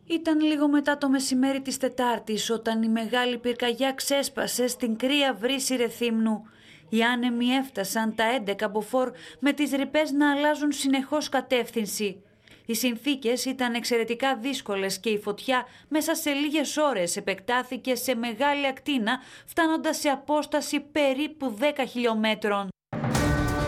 Ήταν λίγο μετά το μεσημέρι της Τετάρτης όταν η μεγάλη πυρκαγιά ξέσπασε στην κρύα βρύση Ρεθύμνου. Οι άνεμοι έφτασαν τα 11 μποφόρ με τις ρηπές να αλλάζουν συνεχώς κατεύθυνση. Οι συνθήκες ήταν εξαιρετικά δύσκολες και η φωτιά μέσα σε λίγες ώρες επεκτάθηκε σε μεγάλη ακτίνα, φτάνοντας σε απόσταση περίπου 10 χιλιόμετρων.